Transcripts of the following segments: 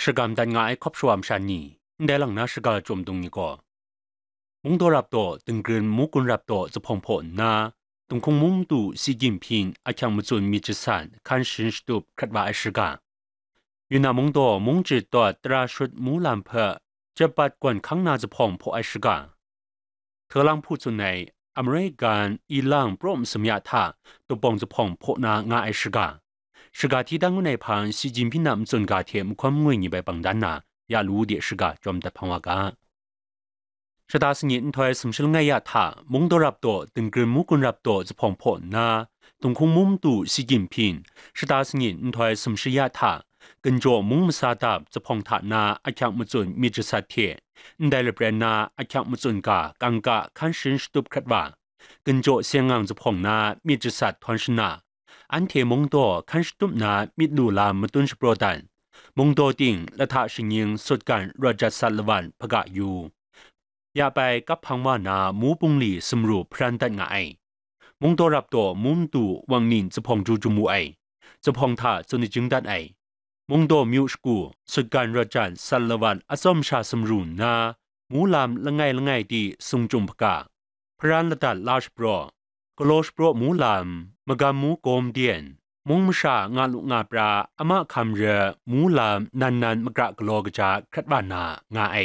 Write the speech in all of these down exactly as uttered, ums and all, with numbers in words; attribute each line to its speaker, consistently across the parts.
Speaker 1: 是感但我爱ครอบชวมชันนี่ได้หลังนะสกาจมตรงนี้ก็มุงตัวรับตัวตึงเกินมุกุนรับตัวจะพองผลนะตรงคงมุงตูสีจิมพินอาจารย์มุจุนมีจิสันคันชินสตุบขัดว่าไอสกาอยู่นามุงตัวมุงจิตตัวตราชุดมูลามเพอจะปัดกวนข้างหน้าจะพองพอไอสกาเธอลังพูดจนในอเมริกันอีหลังปรมสมยาธาตัวปองจะพองพอนางาไอสกาสกาที่ดังในพันสีจิมพินนำจนกาเทียมความงวยหนีไปบังดันนาอยากรู้เดียสกาจอมแต่พังวากาชะตาสนิทถอยสมชลง่ายาถามุงตัวรับตัวตึงกลืนมุกุนรับตัวจะพองผลนาตรงคงมุมตู่สีจิมพินชะตาสนิทถอยสมชยาถากันโจมุงมสาดับจะพองถานาอาจารย์มุจุนมีจุสัตเทได้เลยเปรนาอาจารย์มุจุนกากังกะขันชินสตุบขัดว่ากันโจเสียงงังจะพองนามีจุสัตทอนชนาอันเทมงตัวขันสตุบนามิดูลามมตุนสโปรดันมงตัวติงและท่าชิงยิงสุดกันรจัดสัลวันพกะอยู่อย่าไปกับพังว่านามูปุงหลีสมรูพรันตัดง่ายมงตัวรับตัวมุมตู่วังนินจะพองจูจูมูไอจะพองท่าจนจึงดัดไอมงตัวมิวสกูสุดการรจัดสัลวันอสมชาสมรูนามูลามละไงละไงดีสุงจุมพกะพรันละตัดลาชโปรกโลชโปรมูลามมกามูโกมเดียนมงมชางาลุงาปราอมาคำเรือมูลามนันนันมกระกลอกจาคัดบานางาไอ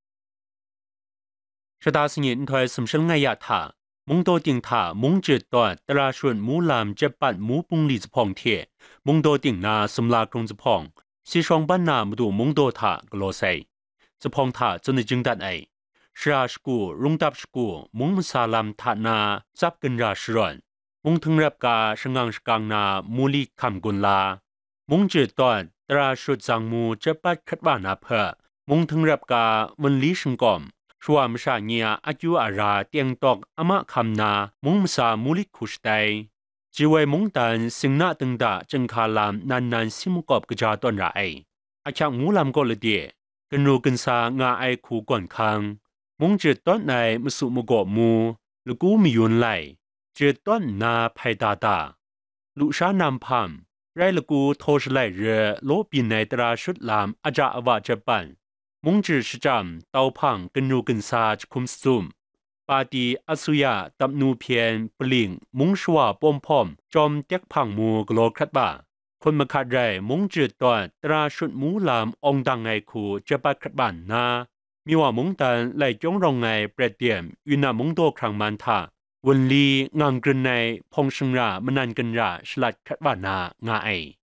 Speaker 1: ชะตาสนิทถอยสมชลง่ายาถามงโตติงถามงจิตตัวตราชวนมูลามเจ็บปัดมูปุงลีจะพองเทมงโตติงนาสมลากรงจะพองสีชองบ้านนามดูมงโตถากโลไซจะพองถาจนจึงดัดไอชราชกูรุงตับชกูมงมสาลามถานาจับกันราชรอนมงถึงรับกาชงังชกังนามูลีคำกุนลามงจิตตัวตราชุดจังมูเจ็บปัดคัดบ้านาเพอมงถึงรับกาวันลีชงกอมชัวมชาเนียอายุอาราเตียงตอกอมะคำนามุงมสามูลิคุชไตจีไวมุงตันสิงนาตึงดาจังคาลามนันนันซิมุกอบกจาตอนไรอาชักมูลามก็เลยเดียกันรูกันสางาไอคูก่อนคังมุงจิตต้นในมสุมกอบมูลูกูมียุนไหลจิตต้นนาไพดาตาลุชานามพัมไรลูกูโทชไลเรือโลปีในตราชุดลามอาจาอวาเจปันมงจือชจำเตาพังกันนูกันซาจคุมซุมปาตีอสุยาตับนูเพียนปลิงมุงชวาปอมพอมจอมเต็กพังมูกโลคัดบาคนมาขัดไรมงจือตัวตราชุดมูลามองดังไงคูจะปัดขัดบ้านนามีว่ามงตันไหลจงรองไงเปรตเดียมอยู่นามงโตครั้งมันทาวันลีงามกระนในพงชงรามนันกันราฉลัดขัดบ้านนางาไอ